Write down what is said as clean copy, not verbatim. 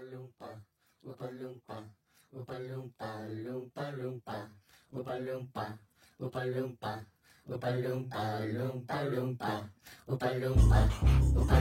Oompa Loompa, Oompa Loompa, Loompa Loompa, Oompa Loompa, Oompa Loompa, Oompa Loompa, Loompa Loompa, Oompa Loompa, Oompa